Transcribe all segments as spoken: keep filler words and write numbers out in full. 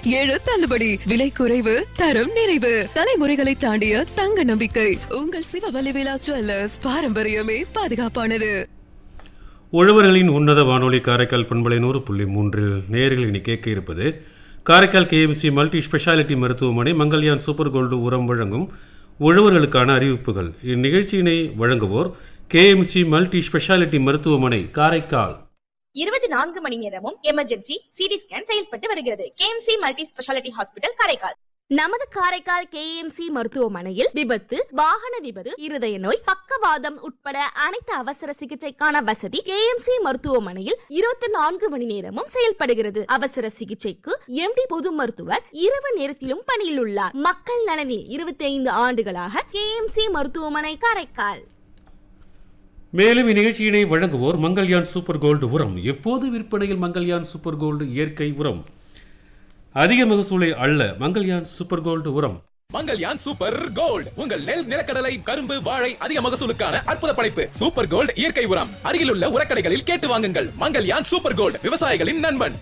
ஏழு தள்ளுபடி. விலை குறைவு, தரம் நிறைவு. தலைமுறைகளை தாண்டிய தங்க நம்பிக்கை. உங்கள் சிவவல்லிவேலா ஜுவல்லர்ஸ். பாரம்பரியமே பாதுகாப்பானது. உழவர்களின் உன்னத வானொலி காரைக்கால் பண்பலை நூறு புள்ளி மூன்றில் நேயர்கள் இனி கேட்க இருப்பது காரைக்கால் கேஎம்சி மல்டி ஸ்பெஷாலிட்டி மருத்துவமனை மங்கல்யான் சூப்பர் கோல்டு உரம் வழங்கும் உழவர்களுக்கான அறிவிப்புகள். இந்நிகழ்ச்சியினை வழங்குவோர் கேஎம்சி மல்டி ஸ்பெஷாலிட்டி மருத்துவமனை காரைக்கால். இருபத்தி நான்கு மணி நேரமும் எமர்ஜென்சி சிடி ஸ்கேன் செயல்பட்டு வருகிறது. KMC multi speciality hospital Karaikal. நமது காரைக்கால் கேஎம்சி மருத்துவமனையில் விபத்து, வாகன விபத்து, இருதய நோய், பக்கவாதம் உட்பட அனைத்து அவசர சிகிச்சைக்கான வசதி கேஎம்சி மருத்துவமனையில் இருபத்தி நான்கு மணி நேரமும் செயல்படுகிறது. அவசர சிகிச்சைக்கு எம்டி பொது மருத்துவர் இரவு நேரத்திலும் பணியில் உள்ளார். மக்கள் நலனில் இருபத்தி ஐந்து ஆண்டுகளாக கேஎம்சி மருத்துவமனை காரைக்கால். மேலும் இந்நிகழ்ச்சியினை வழங்குவோர் மங்கல்யான் சூப்பர் கோல்டு உரம். எப்போது விற்பனையில் மங்கல்யான் சூப்பர் கோல்டு இயற்கை உரம். அதிக மகசூலை அள்ள மங்கல்யான் சூப்பர் கோல்டு உரம். மங்கல்யான் சூப்பர் கோல்டு உங்கள் நெல், நிலக்கடலை, கரும்பு, வாழை அதிக மகசூலுக்கான அற்புத படைப்பு. சூப்பர் கோல்டு இயற்கை உரம் அருகில் உள்ள உரக்கடைகளில் கேட்டு வாங்குங்கள். மங்கல்யான் சூப்பர் கோல்டு, விவசாயிகளின் நண்பன்.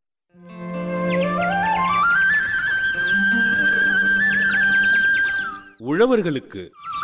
உழவர்களுக்கு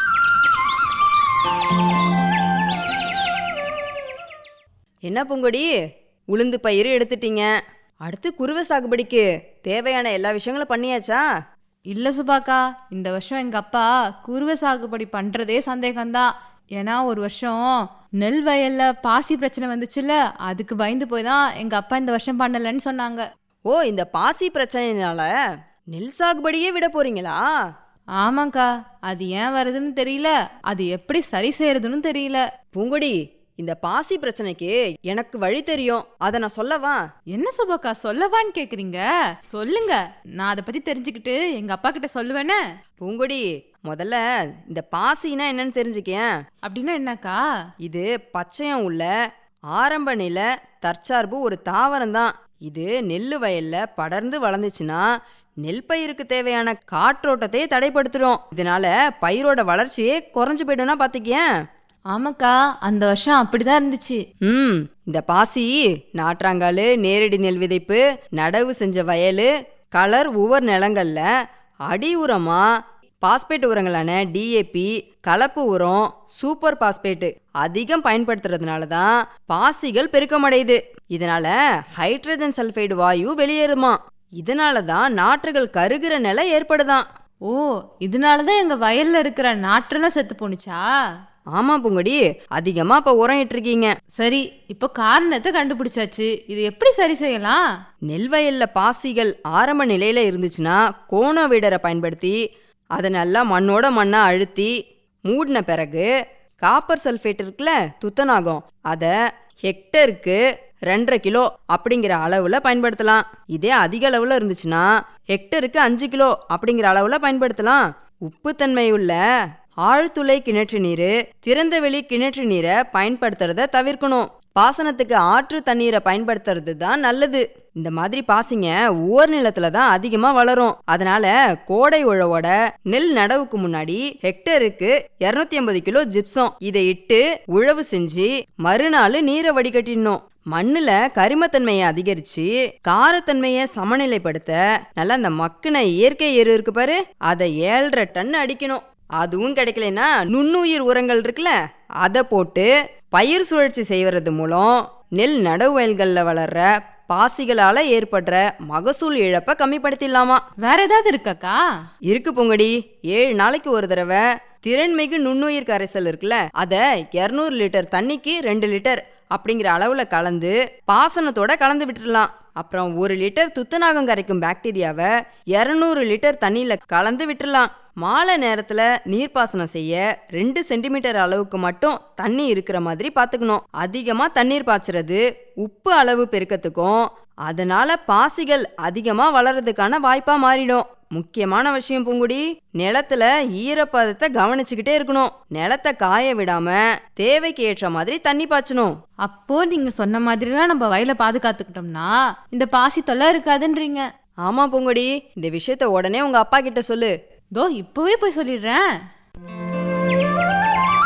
என்ன பூங்கொடி, உளுந்து பயிர் எடுத்துட்டீங்க, அடுத்து குருவை சாகுபடிக்கு தேவையான எல்லா விஷயங்களும் பண்ணியாச்சா? இல்லை சுபாக்கா, இந்த வருஷம் எங்கள் அப்பா குருவை சாகுபடி பண்ணுறதே சந்தேகம்தான். ஏன்னா ஒரு வருஷம் நெல் வயலில் பாசி பிரச்சனை வந்துச்சுல்ல, அதுக்கு பயந்து போய் தான் எங்கள் அப்பா இந்த வருஷம் பண்ணலைன்னு சொன்னாங்க. ஓ, இந்த பாசி பிரச்சனைனால நெல் சாகுபடியே விட போறீங்களா? ஆமாக்கா, அது ஏன் வருதுன்னு தெரியல, அது எப்படி சரி செய்யறதுன்னு தெரியல. பூங்கொடி, இந்த பாசி பிரச்சனைக்கு எனக்கு வழி தெரியும், அதை நான் சொல்லவா? என்ன சுபாக்கா சொல்லவான்னு கேக்குறீங்க? சொல்லுங்க, நான் அதை பத்தி தெரிஞ்சுக்கிட்டு எங்க அப்பா கிட்ட சொல்லுவேன்னு. பூங்கொடி, முதல்ல இந்த பாசினா என்னன்னு தெரிஞ்சுக்கேன். அப்படின்னா என்னக்கா? இது பச்சையம் உள்ள ஆரம்ப நில தற்சார்பு ஒரு தாவரம் தான். இது நெல் வயல்ல படர்ந்து வளர்ந்துச்சுன்னா நெல் பயிருக்கு தேவையான காற்றோட்டத்தையே தடைப்படுத்துறோம். இதனால பயிரோட வளர்ச்சியே குறைஞ்சு போயிடும்னா பாத்துக்கேன். ஆமாக்கா, அந்த வருஷம் அப்படிதான் இருந்துச்சு. ம் இந்த பாசி நாற்றாங்காலு, நேரடி நெல் விதைப்பு, நடவு செஞ்ச வயலு, கலர் உவர் நிலங்கள்ல அடி உரமா பாஸ்பேட் உரங்களான டிஏபி, கலப்பு உரம், சூப்பர் பாஸ்பேட்டு அதிகம் பயன்படுத்துறதுனால தான் பாசிகள் பெருக்கமடையுது. இதனால ஹைட்ரஜன் சல்ஃபைடு வாயு வெளியேறுமா. இதனால தான் நாற்றுகள் கருகிற நிலை ஏற்படுதான். ஓ, இதனாலதான் எங்க வயல்ல இருக்கிற நாற்றெல்லாம் செத்து போனுச்சா? ஆமா பூங்கொடி, அதிகமா இப்ப உரம் இட்டிருக்கீங்க. சரி, இப்போ காரணத்தை கண்டுபிடிச்சாச்சு, இது எப்படி சரி செய்யலாம்? நெல் வயல்ல பாசிகள் ஆரம்ப நிலையில இருந்துச்சுன்னா கோண வீடரை பயன்படுத்தி அதை நல்லா மண்ணோட மண்ணா அழுத்தி மூடின பிறகு காப்பர் சல்ஃபேட் இருக்குல்ல, துத்தநாகம், அதை ஹெக்டருக்கு ரெண்டரை கிலோ அப்படிங்கிற அளவுல பயன்படுத்தலாம். இதே அதிக அளவுல இருந்துச்சுன்னா ஹெக்டருக்கு அஞ்சு கிலோ அப்படிங்கிற அளவுல பயன்படுத்தலாம். உப்புத்தன்மை உள்ள ஆழ்துளை கிணற்று நீர், திறந்த வெளி கிணற்று நீரை பயன்படுத்துறத தவிர்க்கணும். பாசனத்துக்கு ஆற்று தண்ணீரை பயன்படுத்துறது தான் நல்லது. இந்த மாதிரி பாசிங்க ஓர் நிலத்துல தான் அதிகமா வளரும். அதனால கோடை உழவோட நெல் நடவுக்கு முன்னாடி ஹெக்டருக்கு இருநூத்தி ஐம்பது கிலோ ஜிப்சம் இதை இட்டு உழவு செஞ்சு மறுநாள் நீரை வடிகட்டிடணும். மண்ணுல கரிமத்தன்மையை அதிகரிச்சு காரத்தன்மையை சமநிலைப்படுத்த நல்லா அந்த மக்குன இயற்கை எரு இருக்கு பாரு, அதை ஏழரை டன் அடிக்கணும். அதுவும் கிடைக்கலன்னா நுண்ணுயிர் உரங்கள் இருக்குல்ல, அதை போட்டு பயிர் சுழற்சி செய்வது மூலம் நெல் நடவு வயல்கள்ல வளர்ற பாசிகளால ஏற்படுற மகசூல் இழப்பை கம்மிப்படுத்திடலாமா. வேற ஏதாவது இருக்காக்கா? இருக்கு பூங்கொடி. ஏழு நாளைக்கு ஒரு தடவை திறன்மிகு நுண்ணுயிர் கரைசல் இருக்குல்ல, அதை இருநூறு லிட்டர் தண்ணிக்கு ரெண்டு லிட்டர் அப்படிங்கிற அளவுல கலந்து பாசனத்தோட கலந்து விட்டுடலாம். அப்புறம் ஒரு லிட்டர் துத்தநாகம் கரைக்கும் பாக்டீரியாவை இருநூறு லிட்டர் தண்ணியில கலந்து விட்டுடலாம். மாலை நேரத்துல நீர்ப்பாசனம் செய்ய ரெண்டு சென்டிமீட்டர் அளவுக்கு மட்டும் தண்ணி இருக்கிற மாதிரி பாத்துக்கணும். அதிகமா தண்ணீர் பாய்ச்சறது உப்பு அளவு பெருக்கத்துக்கும் அதனால பாசிகள் அதிகமா வளர்றதுக்கான வாய்ப்பா மாறிடும். முக்கியமான விஷயம் பூங்குடி, நிலத்துல ஈரப்பதத்தை கவனிச்சுக்கிட்டே இருக்கணும். நிலத்தை காய விடாம தேவைக்கு ஏற்ற மாதிரி தண்ணி பாய்ச்சணும். அப்போ நீங்க சொன்ன மாதிரிலாம் நம்ம வயலை பாதுகாத்துக்கிட்டோம்னா இந்த பாசி தொல்லை இருக்காதுன்றீங்க? ஆமா பூங்குடி, இந்த விஷயத்த உடனே உங்க அப்பா கிட்ட சொல்லு. தோ இப்பவே போய் சொல்லிடுறேன்.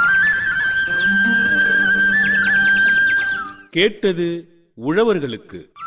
கேட்டது உழவர்களுக்கு.